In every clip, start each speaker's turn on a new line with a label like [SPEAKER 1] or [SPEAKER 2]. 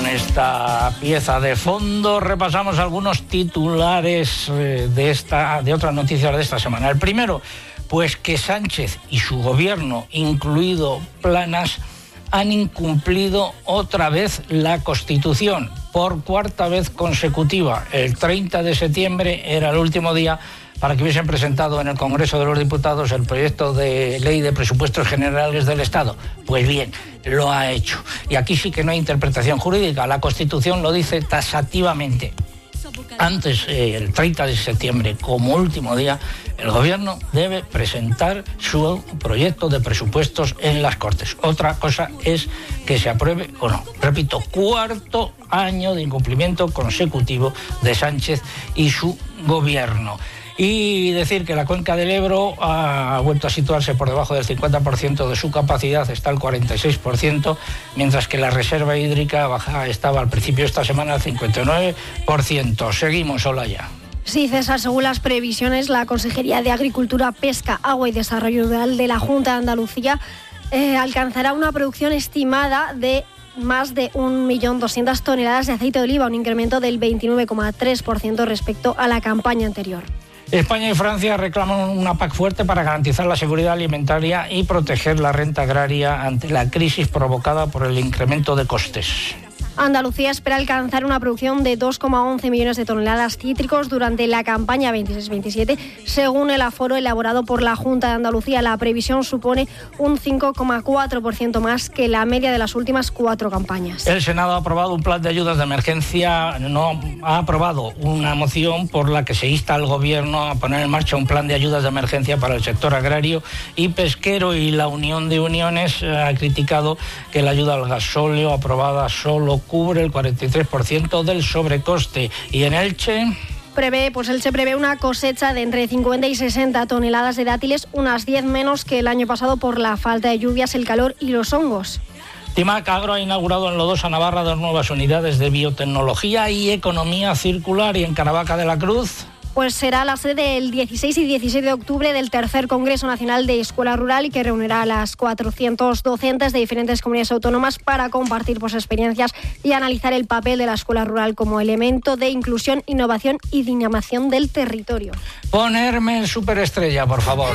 [SPEAKER 1] esta pieza de fondo repasamos algunos titulares de otras noticias de esta semana. El primero, pues que Sánchez y su gobierno, incluido Planas, han incumplido otra vez la Constitución por cuarta vez consecutiva. El 30 de septiembre era el último día para que hubiesen presentado en el Congreso de los Diputados el proyecto de ley de presupuestos generales del Estado. Pues bien, lo ha hecho. Y aquí sí que no hay interpretación jurídica. La Constitución lo dice taxativamente. Antes, el 30 de septiembre, como último día, el Gobierno debe presentar su proyecto de presupuestos en las Cortes. Otra cosa es que se apruebe o no. Repito, cuarto año de incumplimiento consecutivo de Sánchez y su Gobierno. Y decir que la cuenca del Ebro ha vuelto a situarse por debajo del 50% de su capacidad, está al 46%, mientras que la reserva hídrica estaba al principio de esta semana al 59%. Seguimos, Olaya.
[SPEAKER 2] Sí, César, según las previsiones, la Consejería de Agricultura, Pesca, Agua y Desarrollo Rural de la Junta de Andalucía alcanzará una producción estimada de más de 1.200.000 toneladas de aceite de oliva, un incremento del 29,3% respecto a la campaña anterior.
[SPEAKER 1] España y Francia reclaman una PAC fuerte para garantizar la seguridad alimentaria y proteger la renta agraria ante la crisis provocada por el incremento de costes.
[SPEAKER 2] Andalucía espera alcanzar una producción de 2,11 millones de toneladas cítricos durante la campaña 26-27. Según el aforo elaborado por la Junta de Andalucía, la previsión supone un 5,4% más que la media de las últimas 4 campañas.
[SPEAKER 1] El Senado ha aprobado un plan de ayudas de emergencia, ha aprobado una moción por la que se insta al Gobierno a poner en marcha un plan de ayudas de emergencia para el sector agrario y pesquero, y la Unión de Uniones ha criticado que la ayuda al gasóleo aprobada solo cubre el 43% del sobrecoste. Y en Elche
[SPEAKER 2] Elche prevé una cosecha de entre 50 y 60 toneladas de dátiles, unas 10 menos que el año pasado por la falta de lluvias, el calor y los hongos.
[SPEAKER 1] Timac Agro ha inaugurado en Lodosa, Navarra, 2 nuevas unidades de biotecnología y economía circular, y en Caravaca de la Cruz
[SPEAKER 2] pues será la sede el 16 y 17 de octubre del tercer Congreso Nacional de Escuela Rural, y que reunirá a las 400 docentes de diferentes comunidades autónomas para compartir experiencias y analizar el papel de la escuela rural como elemento de inclusión, innovación y dinamización del territorio.
[SPEAKER 1] Ponerme en superestrella, por favor.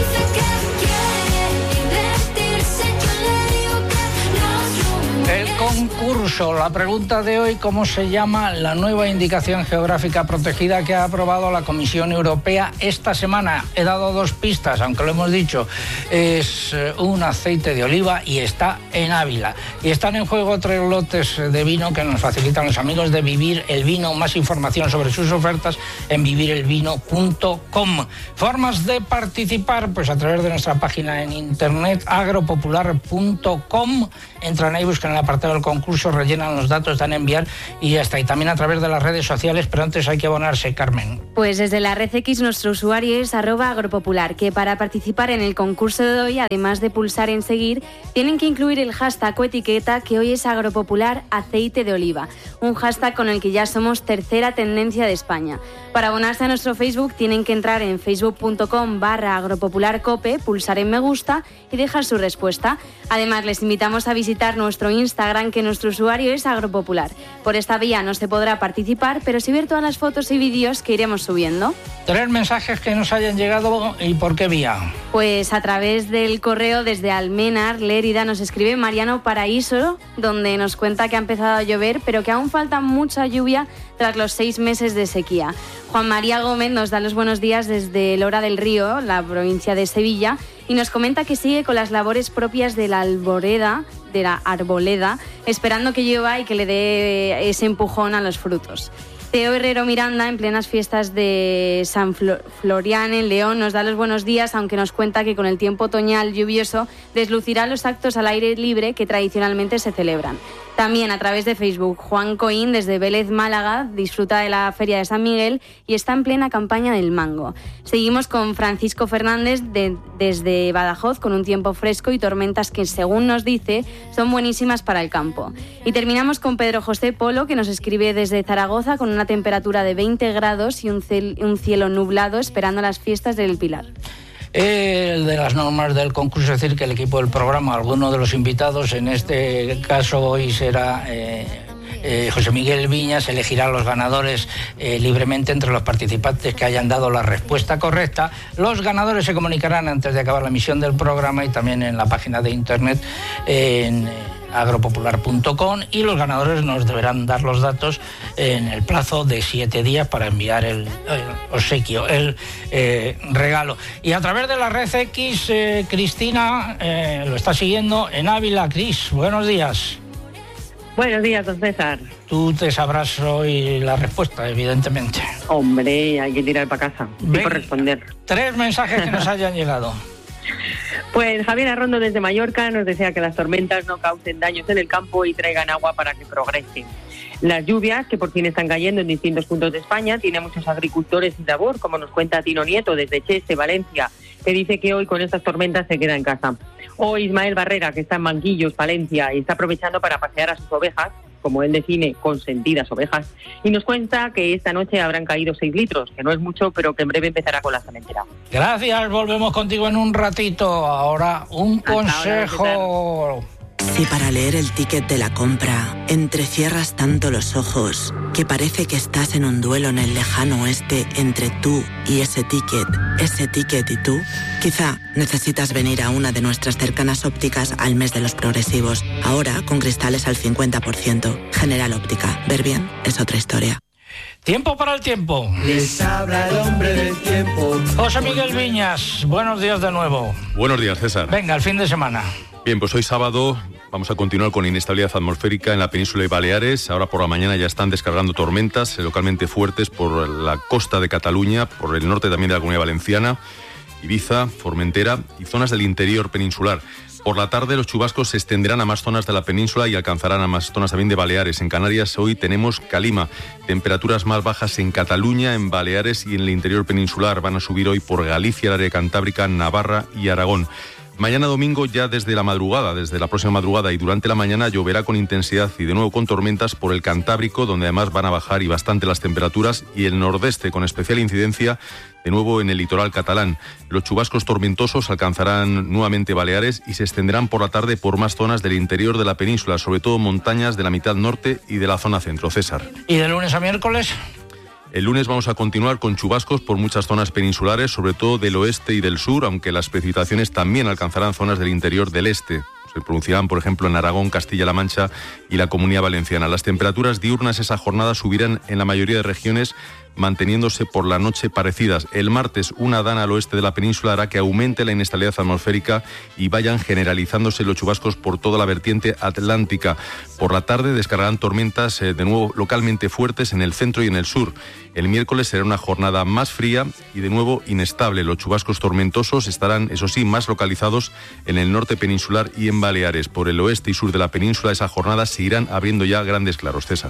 [SPEAKER 1] El concurso, la pregunta de hoy: ¿cómo se llama la nueva indicación geográfica protegida que ha aprobado la Comisión Europea esta semana? He dado 2 pistas, aunque lo hemos dicho. Es un aceite de oliva y está en Ávila. Y están en juego 3 lotes de vino que nos facilitan los amigos de Vivir el Vino. Más información sobre sus ofertas en vivirelvino.com. Formas de participar, pues a través de nuestra página en internet agropopular.com. Entran ahí, buscan el apartado del concurso, rellenan los datos, dan a enviar y ya está. Y también a través de las redes sociales, pero antes hay que abonarse, Carmen.
[SPEAKER 3] Pues desde la Red X nuestro usuario es @agropopular, que para participar en el concurso de hoy, además de pulsar en seguir, tienen que incluir el hashtag o etiqueta, que hoy es agropopular aceite de oliva, un hashtag con el que ya somos tercera tendencia de España. Para abonarse a nuestro Facebook tienen que entrar en facebook.com/agropopularcope, pulsar en me gusta y dejar su respuesta. Además, les invitamos a visitar nuestro Instagram, que nuestro usuario es agropopular. Por esta vía no se podrá participar, pero sí ver todas las fotos y vídeos que iremos subiendo.
[SPEAKER 1] 3 mensajes que nos hayan llegado, ¿y por qué vía?
[SPEAKER 3] Pues a través del correo desde Almenar, Lérida, nos escribe Mariano Paraíso, donde nos cuenta que ha empezado a llover, pero que aún falta mucha lluvia tras los 6 meses de sequía. Juan María Gómez nos da los buenos días desde Lora del Río, la provincia de Sevilla, y nos comenta que sigue con las labores propias de la arboleda, esperando que llueva y que le dé ese empujón a los frutos. Teo Herrero Miranda, en plenas fiestas de San Florian en León, nos da los buenos días, aunque nos cuenta que con el tiempo otoñal lluvioso deslucirá los actos al aire libre que tradicionalmente se celebran. También a través de Facebook, Juan Coín, desde Vélez, Málaga, disfruta de la Feria de San Miguel y está en plena campaña del mango. Seguimos con Francisco Fernández desde Badajoz, con un tiempo fresco y tormentas que, según nos dice, son buenísimas para el campo. Y terminamos con Pedro José Polo, que nos escribe desde Zaragoza, con una temperatura de 20 grados y un cielo nublado, esperando las fiestas del Pilar.
[SPEAKER 1] El de las normas del concurso, es decir, que el equipo del programa, alguno de los invitados, en este caso hoy será José Miguel Viñas elegirá a los ganadores libremente entre los participantes que hayan dado la respuesta correcta. Los ganadores se comunicarán antes de acabar la emisión del programa y también en la página de internet en agropopular.com, y los ganadores nos deberán dar los datos en el plazo de 7 días para enviar el obsequio, el regalo. Y a través de la red X, Cristina lo está siguiendo en Ávila. Cris, buenos días.
[SPEAKER 4] Buenos días, don César.
[SPEAKER 1] Tú te sabrás hoy la respuesta, evidentemente.
[SPEAKER 4] Hombre, hay que tirar para casa y por responder.
[SPEAKER 1] 3 mensajes que nos hayan llegado.
[SPEAKER 4] Pues Javier Arrondo desde Mallorca nos desea que las tormentas no causen daños en el campo y traigan agua para que progresen. Las lluvias, que por fin están cayendo en distintos puntos de España, tienen a muchos agricultores sin labor, como nos cuenta Tino Nieto desde Cheste, Valencia, que dice que hoy con estas tormentas se queda en casa. O Ismael Barrera, que está en Manquillos, Valencia, y está aprovechando para pasear a sus ovejas, como él define, consentidas ovejas, y nos cuenta que esta noche habrán caído 6 litros, que no es mucho, pero que en breve empezará con la sementera.
[SPEAKER 1] Gracias, volvemos contigo en un ratito. Ahora un consejo.
[SPEAKER 5] Si para leer el ticket de la compra entrecierras tanto los ojos que parece que estás en un duelo en el lejano oeste entre tú y ese ticket y tú, quizá necesitas venir a una de nuestras cercanas ópticas al mes de los progresivos. Ahora con cristales al 50%. General Óptica. Ver bien es otra historia.
[SPEAKER 1] Tiempo para el tiempo.
[SPEAKER 6] Les habla el hombre del tiempo.
[SPEAKER 1] José Miguel Viñas, buenos días de nuevo.
[SPEAKER 7] Buenos días, César.
[SPEAKER 1] Venga, el fin de semana.
[SPEAKER 7] Bien, pues hoy sábado vamos a continuar con inestabilidad atmosférica en la península de Baleares. Ahora por la mañana ya están descargando tormentas localmente fuertes por la costa de Cataluña, por el norte también de la Comunidad Valenciana, Ibiza, Formentera y zonas del interior peninsular. Por la tarde los chubascos se extenderán a más zonas de la península y alcanzarán a más zonas también de Baleares. En Canarias hoy tenemos calima, temperaturas más bajas en Cataluña, en Baleares y en el interior peninsular. Van a subir hoy por Galicia, el área cantábrica, Navarra y Aragón. Mañana domingo ya desde la próxima madrugada y durante la mañana lloverá con intensidad y de nuevo con tormentas por el Cantábrico, donde además van a bajar y bastante las temperaturas, y el nordeste con especial incidencia de nuevo en el litoral catalán. Los chubascos tormentosos alcanzarán nuevamente Baleares y se extenderán por la tarde por más zonas del interior de la península, sobre todo montañas de la mitad norte y de la zona centro. César.
[SPEAKER 1] ¿Y de lunes a miércoles?
[SPEAKER 7] El lunes vamos a continuar con chubascos por muchas zonas peninsulares, sobre todo del oeste y del sur, aunque las precipitaciones también alcanzarán zonas del interior del este. Se producirán, por ejemplo, en Aragón, Castilla-La Mancha y la Comunidad Valenciana. Las temperaturas diurnas esa jornada subirán en la mayoría de regiones, manteniéndose por la noche parecidas. El martes, una dana al oeste de la península hará que aumente la inestabilidad atmosférica y vayan generalizándose los chubascos por toda la vertiente atlántica. Por la tarde descargarán tormentas de nuevo localmente fuertes en el centro y en el sur. El miércoles será una jornada más fría y de nuevo inestable. Los chubascos tormentosos estarán, eso sí, más localizados en el norte peninsular y en Baleares. Por el oeste y sur de la península esa jornada se irán abriendo ya grandes claros. César.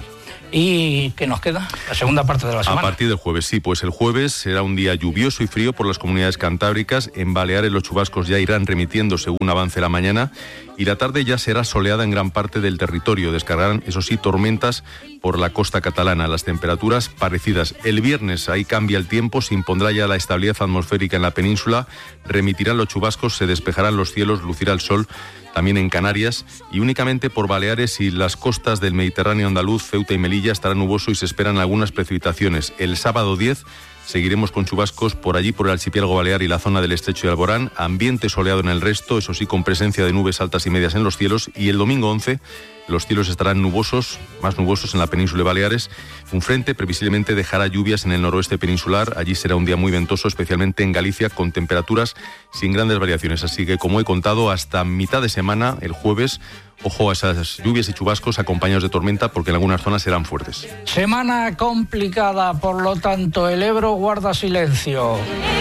[SPEAKER 1] ¿Y qué nos queda? La segunda parte de la semana.
[SPEAKER 7] A partir del jueves, sí, pues el jueves será un día lluvioso y frío por las comunidades cantábricas. En Baleares los chubascos ya irán remitiendo según avance la mañana y la tarde ya será soleada en gran parte del territorio. Descargarán, eso sí, tormentas por la costa catalana. Las temperaturas parecidas. El viernes ahí cambia el tiempo, se impondrá ya la estabilidad atmosférica en la península, remitirán los chubascos, se despejarán los cielos, lucirá el sol también en Canarias, y únicamente por Baleares y las costas del Mediterráneo andaluz, Ceuta y Melilla estará nuboso y se esperan algunas precipitaciones. El sábado 10 seguiremos con chubascos por allí, por el archipiélago balear y la zona del estrecho de Alborán, ambiente soleado en el resto, eso sí, con presencia de nubes altas y medias en los cielos, y el domingo 11 los cielos estarán nubosos, más nubosos en la península de Baleares. Un frente previsiblemente dejará lluvias en el noroeste peninsular. Allí será un día muy ventoso, especialmente en Galicia, con temperaturas sin grandes variaciones. Así que, como he contado, hasta mitad de semana, el jueves, ojo a esas lluvias y chubascos acompañados de tormenta, porque en algunas zonas serán fuertes.
[SPEAKER 1] Semana complicada, por lo tanto, el Ebro guarda silencio.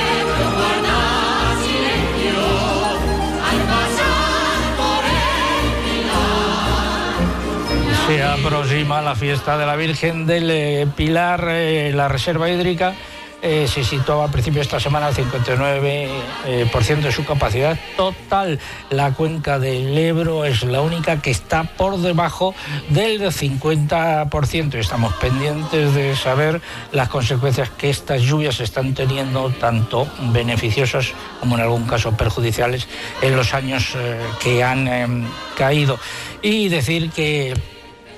[SPEAKER 1] Se aproxima la fiesta de la Virgen del Pilar. La reserva hídrica se situaba al principio de esta semana al 59% de su capacidad total. La cuenca del Ebro es la única que está por debajo del 50%. Estamos pendientes de saber las consecuencias que estas lluvias están teniendo, tanto beneficiosas como en algún caso perjudiciales, en los años que han caído. Y decir que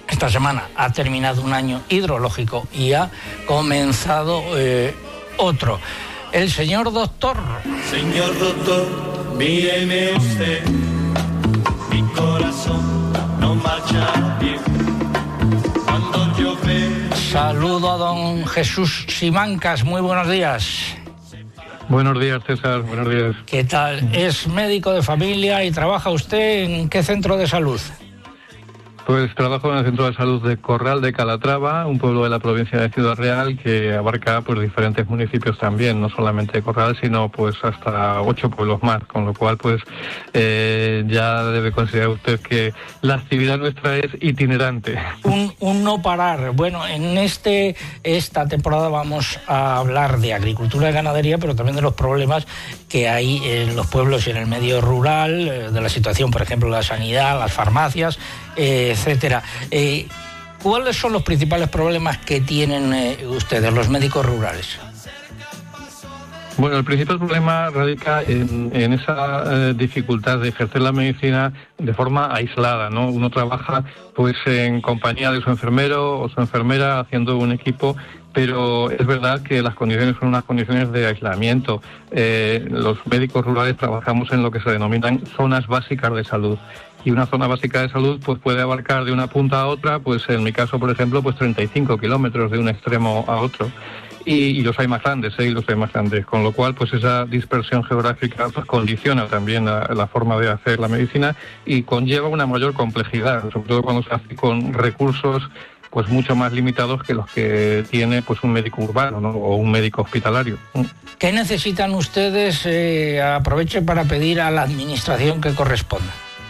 [SPEAKER 1] esta semana ha terminado un año hidrológico y ha comenzado otro. El señor doctor.
[SPEAKER 6] Señor doctor, míreme usted, mi corazón no marcha bien. Cuando yo veo...
[SPEAKER 1] Saludo a don Jesús Simancas, muy buenos días.
[SPEAKER 8] Buenos días, César, buenos días.
[SPEAKER 1] ¿Qué tal? Es médico de familia y trabaja usted en qué centro de salud?
[SPEAKER 8] Pues trabajo en el Centro de Salud de Corral de Calatrava, un pueblo de la provincia de Ciudad Real que abarca pues diferentes municipios también, no solamente Corral, sino pues hasta 8 pueblos más, con lo cual pues ya debe considerar usted que la actividad nuestra es itinerante.
[SPEAKER 1] Un no parar. Bueno, en esta temporada vamos a hablar de agricultura y ganadería, pero también de los problemas que hay en los pueblos y en el medio rural, de la situación, por ejemplo, la sanidad, las farmacias, etcétera. ¿Cuáles son los principales problemas que tienen ustedes, los médicos rurales?
[SPEAKER 8] Bueno, el principal problema radica en esa dificultad de ejercer la medicina de forma aislada, ¿no? Uno trabaja pues en compañía de su enfermero o su enfermera haciendo un equipo, pero es verdad que las condiciones son unas condiciones de aislamiento. Los médicos rurales trabajamos en lo que se denominan zonas básicas de salud. Y una zona básica de salud pues puede abarcar de una punta a otra, pues en mi caso, por ejemplo, pues 35 kilómetros de un extremo a otro. Y los hay más grandes, y los hay más grandes, con lo cual pues esa dispersión geográfica pues, condiciona también la forma de hacer la medicina y conlleva una mayor complejidad, sobre todo cuando se hace con recursos pues mucho más limitados que los que tiene pues un médico urbano, ¿no? O un médico hospitalario.
[SPEAKER 1] ¿Qué necesitan ustedes? Aproveche para pedir a la administración que corresponda.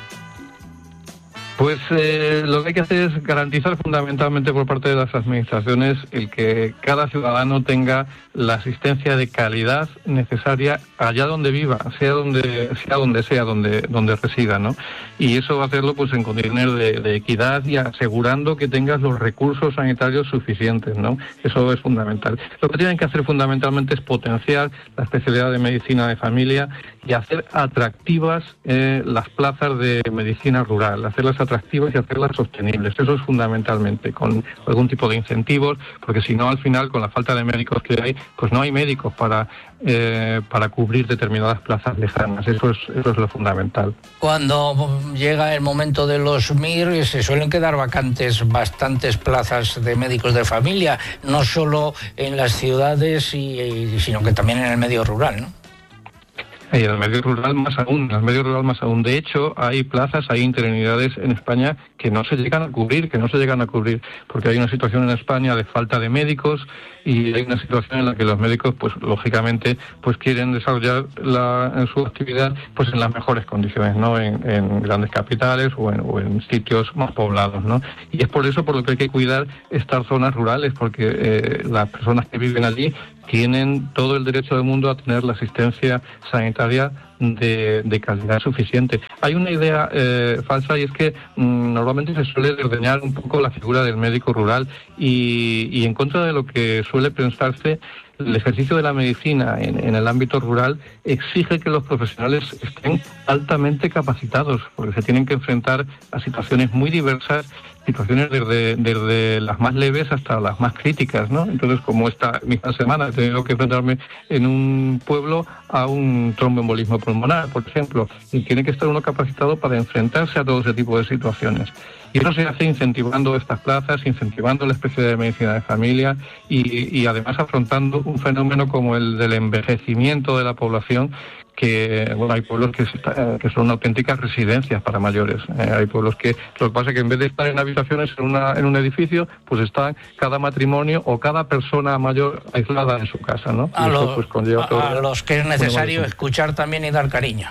[SPEAKER 8] Pues lo que hay que hacer es garantizar fundamentalmente por parte de las administraciones el que cada ciudadano tenga la asistencia de calidad necesaria allá donde viva, sea donde resida, ¿no? Y eso va a hacerlo pues en condiciones de equidad y asegurando que tengas los recursos sanitarios suficientes, ¿no? Eso es fundamental. Lo que tienen que hacer fundamentalmente es potenciar la especialidad de medicina de familia y hacer atractivas las plazas de medicina rural, hacerlas atractivas y hacerlas sostenibles. Eso es fundamentalmente, con algún tipo de incentivos, porque si no, al final, con la falta de médicos que hay, pues no hay médicos para cubrir determinadas plazas lejanas. Eso es lo fundamental.
[SPEAKER 1] Cuando llega el momento de los MIR, se suelen quedar vacantes bastantes plazas de médicos de familia, no solo en las ciudades, sino que también en el medio rural, ¿no?
[SPEAKER 8] Y en el medio rural más aún. De hecho, hay plazas, hay interinidades en España que no se llegan a cubrir, porque hay una situación en España de falta de médicos y hay una situación en la que los médicos, pues lógicamente, pues quieren desarrollar su actividad pues en las mejores condiciones, ¿no? En grandes capitales o en sitios más poblados, ¿no? Y es por eso por lo que hay que cuidar estas zonas rurales, porque las personas que viven allí tienen todo el derecho del mundo a tener la asistencia sanitaria de calidad suficiente. Hay una idea falsa y es que normalmente se suele desdeñar un poco la figura del médico rural y en contra de lo que suele pensarse, el ejercicio de la medicina en el ámbito rural exige que los profesionales estén altamente capacitados, porque se tienen que enfrentar a situaciones muy diversas, situaciones desde las más leves hasta las más críticas, ¿no? Entonces, como esta misma semana he tenido que enfrentarme en un pueblo a un tromboembolismo pulmonar, por ejemplo, y tiene que estar uno capacitado para enfrentarse a todo ese tipo de situaciones. Y eso se hace incentivando estas plazas, incentivando la especialidad de medicina de familia y además afrontando un fenómeno como el del envejecimiento de la población, que bueno, hay pueblos que son auténticas residencias para mayores. Hay pueblos que lo que pasa es que en vez de estar en habitaciones en un edificio, pues están cada matrimonio o cada persona mayor aislada en su casa, ¿no?
[SPEAKER 1] A los que es necesario escuchar también y dar cariño.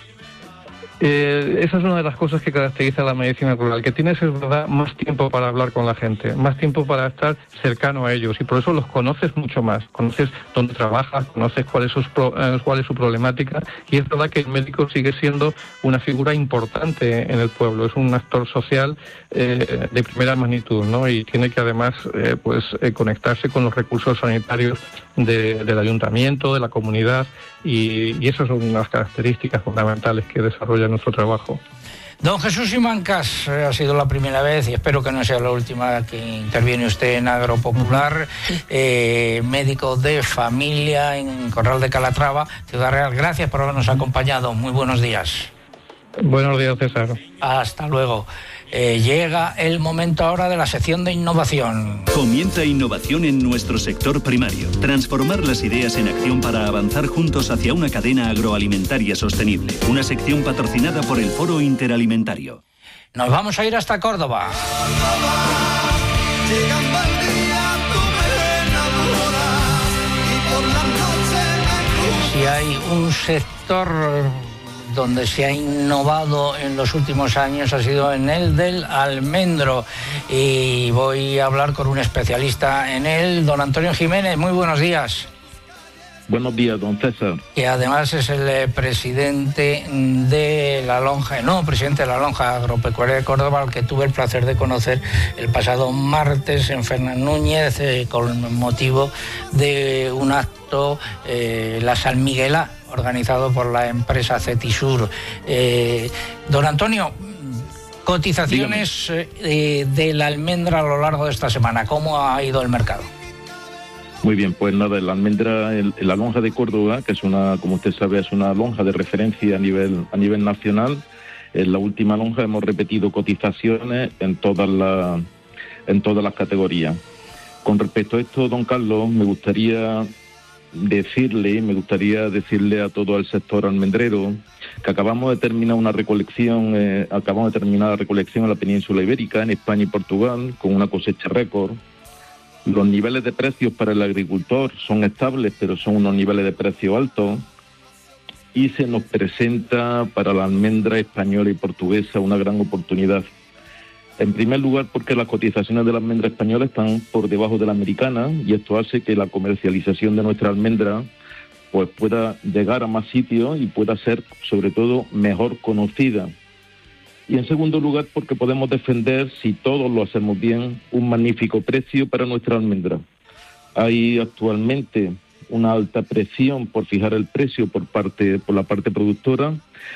[SPEAKER 8] Esa es una de las cosas que caracteriza a la medicina rural, que tienes, es verdad, más tiempo para hablar con la gente, más tiempo para estar cercano a ellos, y por eso los conoces mucho más, conoces dónde trabajas, conoces cuál es su problemática, y es verdad que el médico sigue siendo una figura importante en el pueblo, es un actor social de primera magnitud, ¿no? Y tiene que además conectarse con los recursos sanitarios del ayuntamiento, de la comunidad, y esas son unas características fundamentales que desarrolla nuestro trabajo.
[SPEAKER 1] Don Jesús Simancas, ha sido la primera vez y espero que no sea la última que interviene usted en Agropopular, médico de familia en Corral de Calatrava, Ciudad Real. Gracias por habernos acompañado. Muy buenos días.
[SPEAKER 8] Buenos días, César.
[SPEAKER 1] Hasta luego. Llega el momento ahora de la sección de innovación.
[SPEAKER 9] Comienza innovación en nuestro sector primario. Transformar las ideas en acción para avanzar juntos hacia una cadena agroalimentaria sostenible. Una sección patrocinada por el Foro Interalimentario.
[SPEAKER 1] Nos vamos a ir hasta Córdoba. Si hay un sector donde se ha innovado en los últimos años, ha sido en el del almendro, y voy a hablar con un especialista en él, don Antonio Jiménez. Muy buenos días.
[SPEAKER 10] Buenos días, don César.
[SPEAKER 1] Que además es el presidente de la lonja, el nuevo presidente de la lonja agropecuaria de Córdoba, al que tuve el placer de conocer el pasado martes en Fernán Núñez, con motivo de un acto, la San Miguelá, organizado por la empresa Cetisur. Don Antonio, cotizaciones de la almendra a lo largo de esta semana, ¿cómo ha ido el mercado?
[SPEAKER 10] Muy bien, pues nada, la almendra, la lonja de Córdoba, que es una, como usted sabe, es una lonja de referencia a nivel nacional. En la última lonja hemos repetido cotizaciones en todas las categorías. Con respecto a esto, don Carlos, me gustaría decirle a todo el sector almendrero que acabamos de terminar la recolección en la península ibérica, en España y Portugal, con una cosecha récord. Los niveles de precios para el agricultor son estables, pero son unos niveles de precio altos, y se nos presenta para la almendra española y portuguesa una gran oportunidad. En primer lugar, porque las cotizaciones de la almendra española están por debajo de la americana, y esto hace que la comercialización de nuestra almendra pues pueda llegar a más sitios y pueda ser, sobre todo, mejor conocida. Y en segundo lugar, porque podemos defender, si todos lo hacemos bien, un magnífico precio para nuestra almendra. Hay actualmente una alta presión por fijar el precio por la parte productora,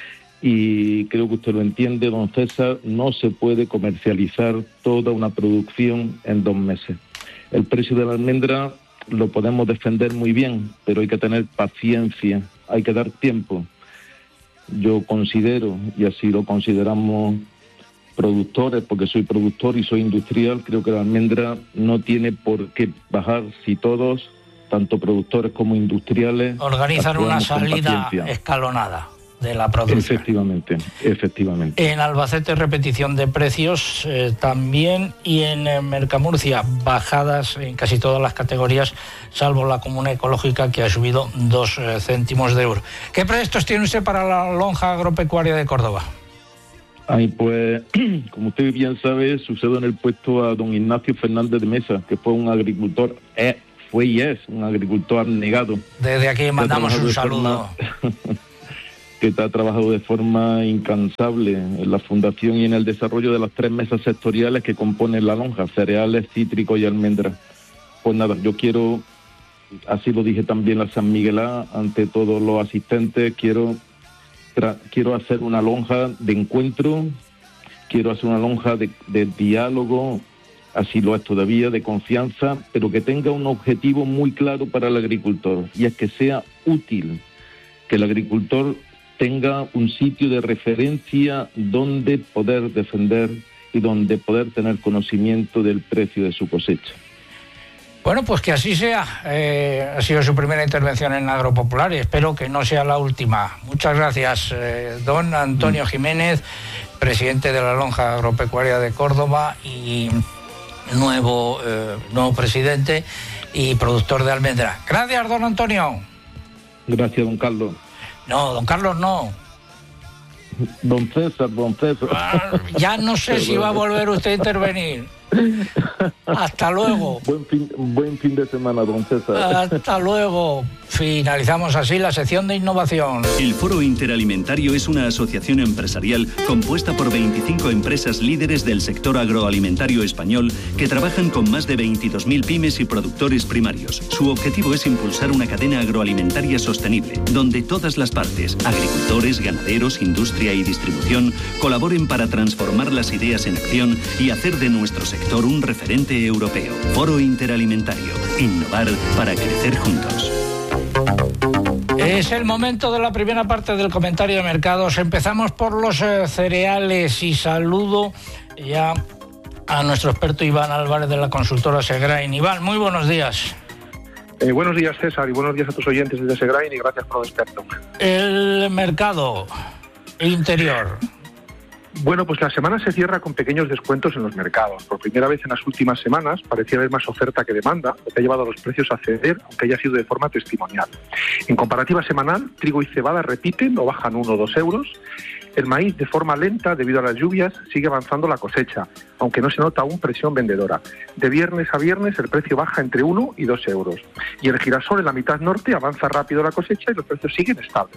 [SPEAKER 10] y creo que usted lo entiende, don César, no se puede comercializar toda una producción en 2 meses. El precio de la almendra lo podemos defender muy bien, pero hay que tener paciencia, hay que dar tiempo. Yo considero, y así lo consideramos productores, porque soy productor y soy industrial, creo que la almendra no tiene por qué bajar si todos, tanto productores como industriales,
[SPEAKER 1] organizan una salida escalonada de la producción.
[SPEAKER 10] Efectivamente.
[SPEAKER 1] En Albacete, repetición de precios también, y en Mercamurcia, bajadas en casi todas las categorías, salvo la comuna ecológica, que ha subido 2 céntimos de euro. ¿Qué proyectos tiene usted para la lonja agropecuaria de Córdoba?
[SPEAKER 10] Pues, como usted bien sabe, sucedo en el puesto a don Ignacio Fernández de Mesa, que fue un agricultor, fue y es un agricultor abnegado.
[SPEAKER 1] Desde aquí mandamos un saludo.
[SPEAKER 10] Que ha trabajado de forma incansable en la fundación y en el desarrollo de las 3 mesas sectoriales que componen la lonja: cereales, cítricos y almendras. Pues nada, yo quiero, así lo dije también a San Miguelá, ante todos los asistentes, quiero hacer una lonja de encuentro, quiero hacer una lonja de diálogo, así lo es todavía, de confianza, pero que tenga un objetivo muy claro para el agricultor, y es que sea útil, que el agricultor tenga un sitio de referencia donde poder defender y donde poder tener conocimiento del precio de su cosecha.
[SPEAKER 1] Bueno, pues que así sea. Ha sido su primera intervención en Agropopular y espero que no sea la última. Muchas gracias, don Antonio Jiménez, presidente de la lonja agropecuaria de Córdoba y nuevo presidente y productor de almendra. Gracias, don Antonio.
[SPEAKER 10] Gracias, don Carlos.
[SPEAKER 1] No, don Carlos no.
[SPEAKER 10] Don César.
[SPEAKER 1] Ya no sé si va a volver usted a intervenir. Hasta luego.
[SPEAKER 10] Buen fin de semana, don César.
[SPEAKER 1] Hasta luego. Finalizamos así la sección de innovación.
[SPEAKER 9] El Foro Interalimentario es una asociación empresarial compuesta por 25 empresas líderes del sector agroalimentario español que trabajan con más de 22.000 pymes y productores primarios. Su objetivo es impulsar una cadena agroalimentaria sostenible, donde todas las partes, agricultores, ganaderos, industria y distribución, colaboren para transformar las ideas en acción y hacer de nuestro sector un referente europeo. Foro Interalimentario. Innovar para crecer juntos.
[SPEAKER 1] Es el momento de la primera parte del comentario de mercados. Empezamos por los cereales y saludo ya a nuestro experto Iván Álvarez de la consultora Segrain. Iván, muy buenos días.
[SPEAKER 11] Buenos días, César, y buenos días a tus oyentes desde Segrain y gracias por lo experto.
[SPEAKER 1] El mercado interior.
[SPEAKER 11] Bueno, pues la semana se cierra con pequeños descuentos en los mercados. Por primera vez en las últimas semanas parecía haber más oferta que demanda, lo que ha llevado a los precios a ceder, aunque haya sido de forma testimonial. En comparativa semanal, trigo y cebada repiten o bajan 1 o 2 euros. El maíz, de forma lenta, debido a las lluvias, sigue avanzando la cosecha, aunque no se nota aún presión vendedora. De viernes a viernes el precio baja entre 1 y 2 euros. Y el girasol en la mitad norte avanza rápido la cosecha y los precios siguen estables.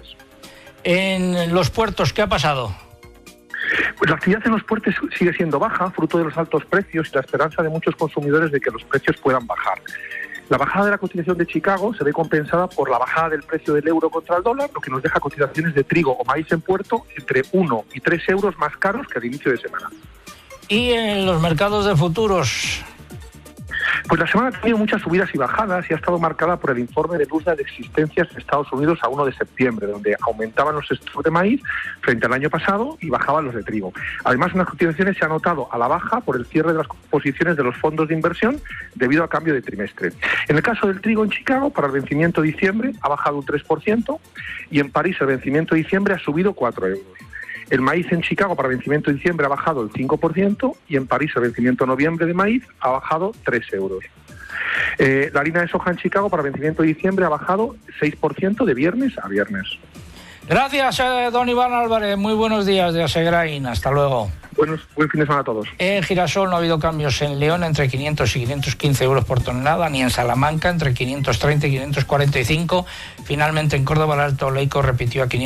[SPEAKER 1] En los puertos, ¿qué ha pasado?
[SPEAKER 11] Pues la actividad en los puertos sigue siendo baja, fruto de los altos precios y la esperanza de muchos consumidores de que los precios puedan bajar. La bajada de la cotización de Chicago se ve compensada por la bajada del precio del euro contra el dólar, lo que nos deja cotizaciones de trigo o maíz en puerto entre 1 y 3 euros más caros que al inicio de semana.
[SPEAKER 1] ¿Y en los mercados de futuros?
[SPEAKER 11] Pues la semana ha tenido muchas subidas y bajadas y ha estado marcada por el informe de USDA de existencias de Estados Unidos a 1 de septiembre, donde aumentaban los stocks de maíz frente al año pasado y bajaban los de trigo. Además, en las cotizaciones se ha notado a la baja por el cierre de las posiciones de los fondos de inversión debido al cambio de trimestre. En el caso del trigo en Chicago, para el vencimiento de diciembre ha bajado un 3% y en París el vencimiento de diciembre ha subido 4 euros. El maíz en Chicago para vencimiento de diciembre ha bajado el 5% y en París el vencimiento de noviembre de maíz ha bajado 3 euros. La harina de soja en Chicago para vencimiento de diciembre ha bajado 6% de viernes a viernes.
[SPEAKER 1] Gracias, don Iván Álvarez. Muy buenos días de Segrain. Hasta luego.
[SPEAKER 11] Buen fin de semana a todos.
[SPEAKER 1] En girasol no ha habido cambios en León entre 500 y 515 euros por tonelada, ni en Salamanca entre 530 y 545. Finalmente en Córdoba el Alto Leico repitió a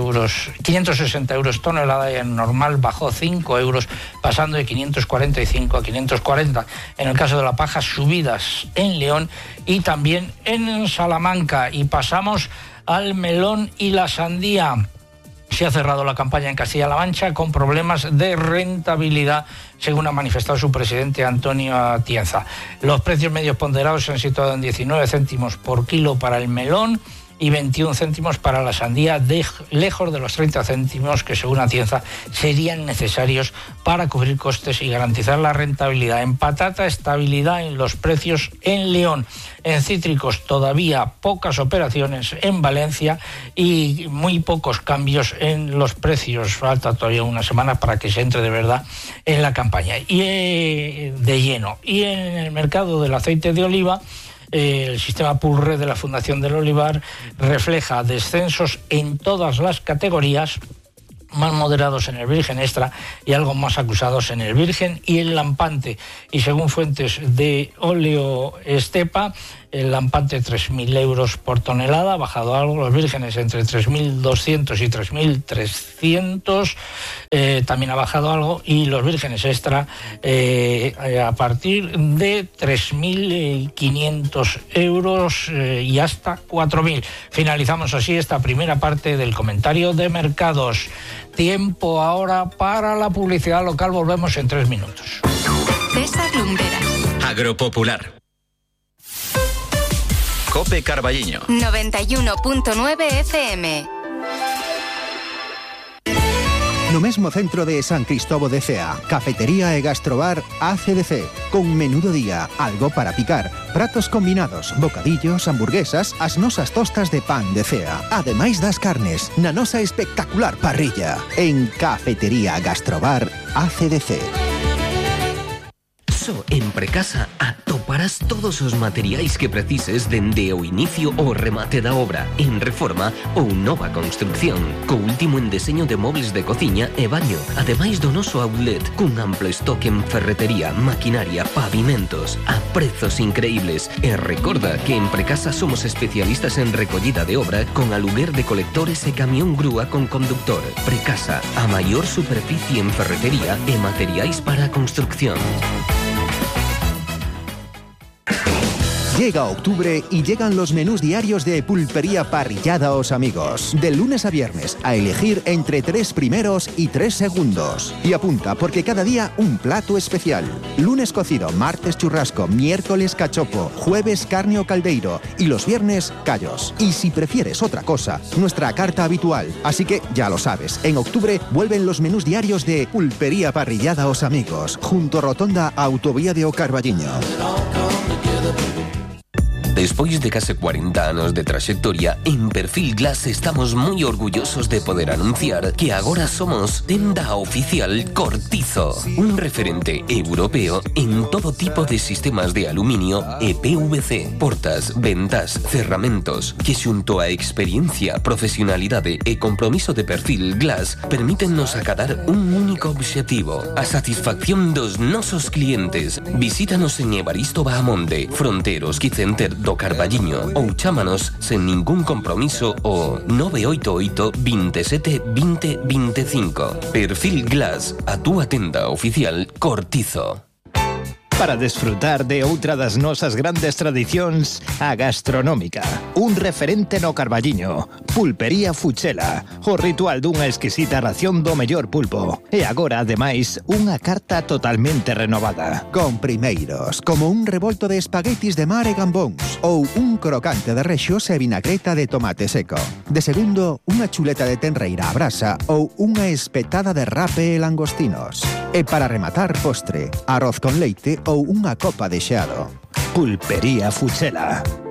[SPEAKER 1] 560 euros tonelada y en normal bajó 5 euros, pasando de 545 a 540. En el caso de la paja, subidas en León y también en Salamanca. Y pasamos al melón y la sandía. Se ha cerrado la campaña en Castilla-La Mancha con problemas de rentabilidad, según ha manifestado su presidente Antonio Atienza. Los precios medios ponderados se han situado en 19 céntimos por kilo para el melón y 21 céntimos para la sandía, lejos de los 30 céntimos que, según Atienza, serían necesarios para cubrir costes y garantizar la rentabilidad. En patata, estabilidad en los precios en León. En cítricos, todavía pocas operaciones en Valencia y muy pocos cambios en los precios. Falta todavía una semana para que se entre de verdad en la campaña y de lleno. Y en el mercado del aceite de oliva, el sistema Pulred de la Fundación del Olivar refleja descensos en todas las categorías, más moderados en el virgen extra y algo más acusados en el virgen y el lampante. Y según fuentes de óleo Estepa, el lampante 3.000 euros por tonelada, ha bajado algo, los vírgenes entre 3.200 y 3.300, también ha bajado algo, y los vírgenes extra a partir de 3.500 euros y hasta 4.000. Finalizamos así esta primera parte del comentario de mercados. Tiempo ahora para la publicidad local, volvemos en 3 minutos.
[SPEAKER 12] César Lumbreras.
[SPEAKER 13] Agropopular. Cope Carballiño.
[SPEAKER 12] 91.9 FM.
[SPEAKER 14] No mesmo centro de San Cristóbal de Cea, cafetería e gastrobar ACDC, con menú do día, algo para picar, pratos combinados, bocadillos, hamburguesas, as nosas tostas de pan de Cea, ademais das carnes, na nosa espectacular parrilla, en Cafetería Gastrobar ACDC.
[SPEAKER 15] So, en Precasa a tope atoparás todos os materiais que precises dende o inicio ao remate da obra, en reforma ou nova construcción, co último en deseño de mobles de cociña e baño, ademais do noso outlet cun amplo estoque en ferretería, maquinaria, pavimentos, a prezos increíbles. E recorda que en Precasa somos especialistas en recollida de obra con aluguer de colectores e camión grúa con conductor. Precasa, a maior superficie en ferretería e materiais para a construcción.
[SPEAKER 14] Llega octubre y llegan los menús diarios de Pulpería Parrillada Os Amigos. De lunes a viernes, a elegir entre 3 primeros y 3 segundos. Y apunta, porque cada día un plato especial. Lunes cocido, martes churrasco, miércoles cachopo, jueves carne o caldeiro y los viernes callos. Y si prefieres otra cosa, nuestra carta habitual. Así que ya lo sabes, en octubre vuelven los menús diarios de Pulpería Parrillada Os Amigos, junto a Rotonda Autovía de O Carballiño.
[SPEAKER 15] Despois de case 40 anos de traxectoria, en Perfil Glass estamos moi orgullosos de poder anunciar que agora somos tenda oficial Cortizo, un referente europeo en todo tipo de sistemas de aluminio e PVC, portas, ventas, cerramentos, que xunto a experiencia, profesionalidade e compromiso de Perfil Glass permítennos acadar un único obxectivo, a satisfacción dos nosos clientes. Visítanos en Evaristo Bahamonde, Fronteros Quicenter do Carballiño ou chámanos sen ningún compromiso o 988 27 20 25. Perfil Glass, a túa tenda oficial Cortizo.
[SPEAKER 16] Para desfrutar de outra das nosas grandes tradicións, a gastronómica. Un referente no Carballiño, Pulpería Fuchela, o ritual dunha exquisita ración do mellor pulpo. E agora, ademais, unha carta totalmente renovada.
[SPEAKER 14] Con primeiros, como un revolto de espaguetis de mar e gambóns, ou un crocante de rexos e vinagreta de tomate seco. De segundo, unha chuleta de tenreira a brasa ou unha espetada de rape e langostinos. E para rematar, postre, arroz con leite ou unha copa de xeado.
[SPEAKER 16] Pulpería Fuchela.